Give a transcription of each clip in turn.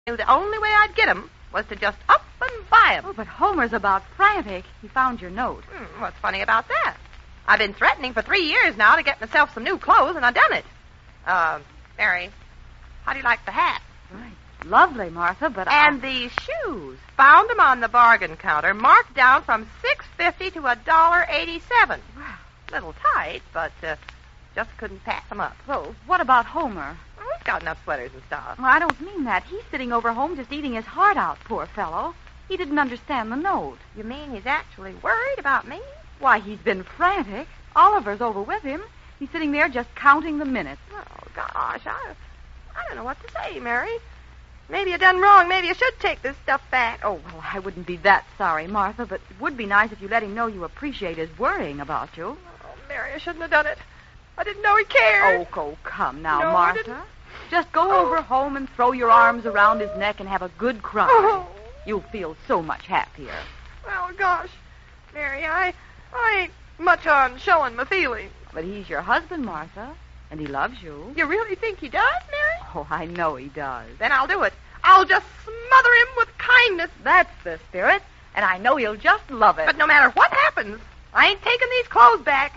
knew the only way I'd get 'em was to just up and buy 'em. Oh, but Homer's about frantic. He found your note. What's funny about that? I've been threatening for 3 years now to get myself some new clothes, and I've done it. Mary, how do you like the hat? Right. Lovely, Martha, but And these shoes. Found them on the bargain counter, marked down from $6.50 to $1.87. Wow. Little tight, but just couldn't pass them up. Well, what about Homer? Well, we've got enough sweaters and stuff. Well, I don't mean that. He's sitting over home just eating his heart out, poor fellow. He didn't understand the note. You mean he's actually worried about me? Why, he's been frantic. Oliver's over with him. He's sitting there just counting the minutes. Oh, gosh, I don't know what to say, Mary. Maybe you done wrong. Maybe you should take this stuff back. Oh, well, I wouldn't be that sorry, Martha, but it would be nice if you let him know you appreciate his worrying about you. Oh, Mary, I shouldn't have done it. I didn't know he cared. Oh, come now, No, I Martha. didn't. Just go over home and throw your arms around his neck and have a good cry. Oh. You'll feel so much happier. Well, gosh, Mary, I ain't much on showing my feelings. But he's your husband, Martha, and he loves you. You really think he does, Mary? Oh, I know he does. Then I'll do it. I'll just smother him with kindness. That's the spirit, and I know he'll just love it. But no matter what happens, I ain't taking these clothes back.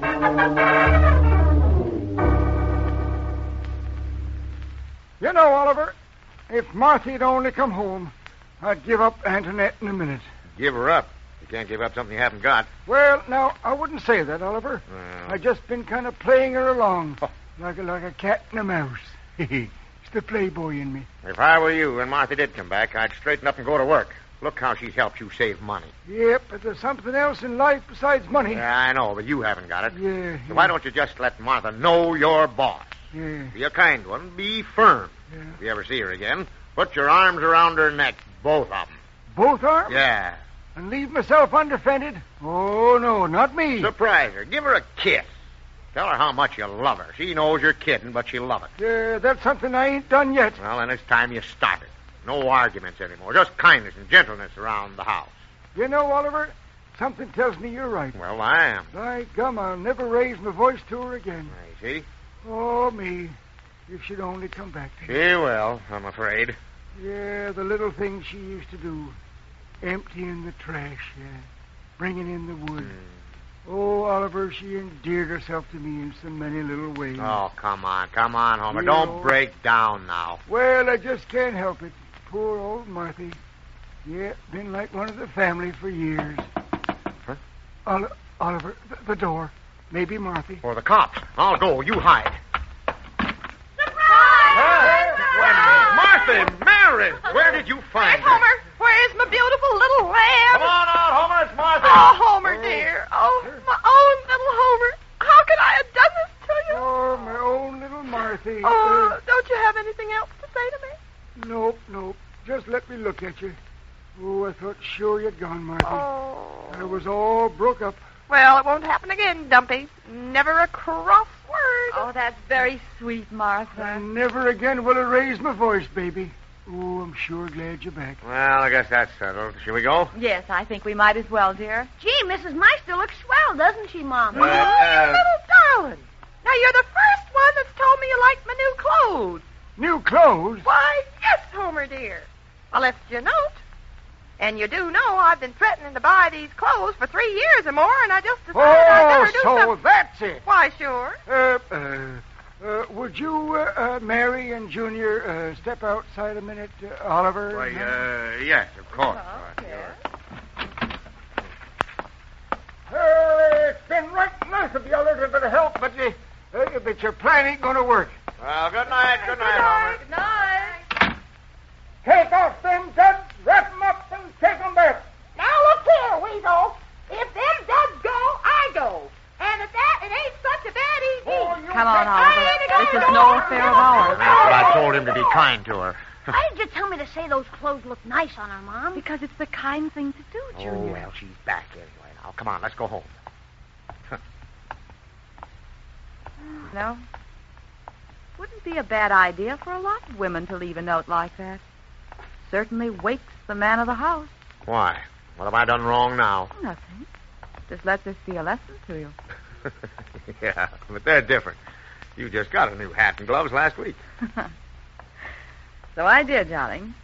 You know, Oliver, if Marthy'd only come home, I'd give up Antoinette in a minute. Give her up. You can't give up something you haven't got. Well, now, I wouldn't say that, Oliver. Well. I just been kind of playing her along, like a cat and a mouse. It's the playboy in me. If I were you and Martha did come back, I'd straighten up and go to work. Look how she's helped you save money. Yep, but there's something else in life besides money. Yeah, I know, but you haven't got it. Yeah. So why don't you just let Martha know you're boss? Yeah. Be a kind one. Be firm. Yeah. If you ever see her again, put your arms around her neck, both of them. Both arms? Yeah. And leave myself undefended? Oh, no, not me. Surprise her. Give her a kiss. Tell her how much you love her. She knows you're kidding, but she'll love it. That's something I ain't done yet. Well, then it's time you started. No arguments anymore. Just kindness and gentleness around the house. You know, Oliver, something tells me you're right. Well, I am. By gum, I'll never raise my voice to her again. I see. Oh, me. If she'd only come back to me. She will, I'm afraid. Yeah, the little things she used to do. Emptying the trash, bringing in the wood. Oh, Oliver, she endeared herself to me in so many little ways. Oh, come on, Homer. You Don't know- break down now. Well, I just can't help it. Poor old Marthy. Yeah, been like one of the family for years. Huh? Oliver, the door. Maybe Marthy. For the cops. I'll go. You hide. Marthy, Mary, where did you find her? Homer, where's my beautiful little lamb? Come on out, Homer. It's Marthy. Oh, Homer, dear. Oh, my own little Homer. How could I have done this to you? Oh, my own little Marthy. Oh, don't you have anything else to say to me? Nope. Just let me look at you. Oh, I thought sure you'd gone, Marthy. Oh. I was all broke up. Well, it won't happen again, Dumpy. Never a cross word. Oh, that's very sweet, Martha. And never again will I raise my voice, baby. Oh, I'm sure glad you're back. Well, I guess that's settled. Shall we go? Yes, I think we might as well, dear. Gee, Mrs. Meister looks swell, doesn't she, Mom? Oh, you little darling. Now, you're the first one that's told me you liked my new clothes. New clothes? Why, yes, Homer, dear. I left you a note. And you do know I've been threatening to buy these clothes for 3 years or more, and I just decided I'd better do so something. that's it. Why, sure. Would you, Mary and Junior, step outside a minute, Oliver? Why, yes, of course. It's been right nice of you a little bit of help, but your plan ain't going to work. Well, good night, Homer. Good night. Take off them duds, wrap them up, and take them back. Now, look here, Weasel. If them duds go, I go. And at that, it ain't such a bad evening. Come on, Oliver. This is no affair of ours. That's what I told him to be kind to her. Why did you tell me to say those clothes look nice on her, Mom? Because it's the kind thing to do, Oh, Junior. well, she's back anyway now. Come on, let's go home. No. Wouldn't be a bad idea for a lot of women to leave a note like that. Certainly wakes the man of the house. Why? What have I done wrong now? Nothing. Just lets this be a lesson to you. Yeah, but they're different. You just got a new hat and gloves last week. So I did, darling.